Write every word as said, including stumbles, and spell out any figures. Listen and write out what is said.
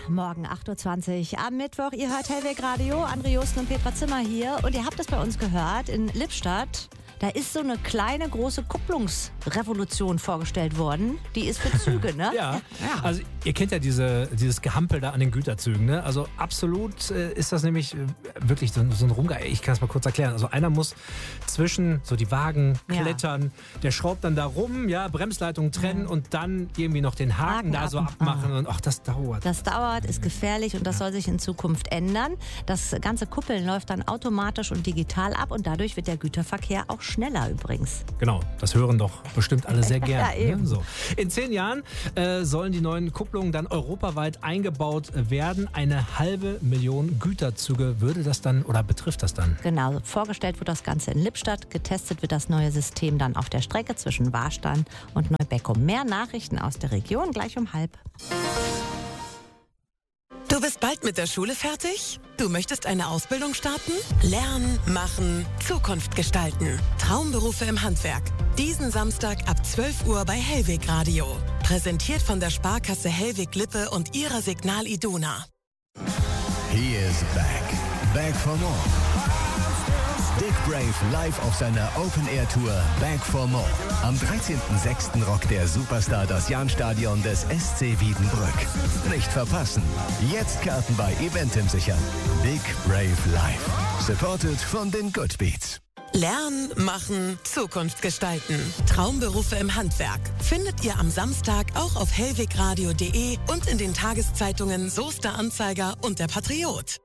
Morgen acht Uhr zwanzig am Mittwoch. Ihr hört Hellweg Radio, André Josten und Petra Zimmer hier. Und ihr habt es bei uns gehört, in Lippstadt, da ist so eine kleine, große Kupplungsrevolution vorgestellt worden. Die ist für Züge, ne? ja. ja, also ihr kennt ja diese, dieses Gehampel da an den Güterzügen, ne? Also absolut äh, ist das nämlich äh, wirklich so, so ein Rumge... Ich kann es mal kurz erklären. Also einer muss zwischen so die Wagen klettern, ja. der schraubt dann da rum, ja, Bremsleitungen trennen ja. und dann irgendwie noch den Haken, Haken da so ab abmachen. Ah. Und ach, das dauert. Das dauert, ist gefährlich und das ja. soll sich in Zukunft ändern. Das ganze Kuppeln läuft dann automatisch und digital ab und dadurch wird der Güterverkehr auch schneller übrigens. Genau, das hören doch bestimmt alle sehr gerne. ja, eben. Ne? So. In zehn Jahren äh, sollen die neuen Kupplungen dann europaweit eingebaut werden. Eine halbe Million Güterzüge würde das dann oder betrifft das dann? Genau, vorgestellt wird das Ganze in Lippstadt. Getestet wird das neue System dann auf der Strecke zwischen Warstein und Neubeckum. Mehr Nachrichten aus der Region gleich um halb. Du bist bald mit der Schule fertig? Du möchtest eine Ausbildung starten? Lernen, machen, Zukunft gestalten. Traumberufe im Handwerk. Diesen Samstag ab zwölf Uhr bei Hellweg Radio. Präsentiert von der Sparkasse Hellweg-Lippe und ihrer Signal Iduna. He is back. Back for more. Dick Brave live auf seiner Open-Air-Tour Back for More. Am dreizehnten sechsten rockt der Superstar das Jahnstadion des S C Wiedenbrück. Nicht verpassen. Jetzt Karten bei Eventim sichern. Dick Brave live. Supported von den Good Beats. Lernen, machen, Zukunft gestalten. Traumberufe im Handwerk. Findet ihr am Samstag auch auf hellwegradio punkt de und in den Tageszeitungen Soester Anzeiger und der Patriot.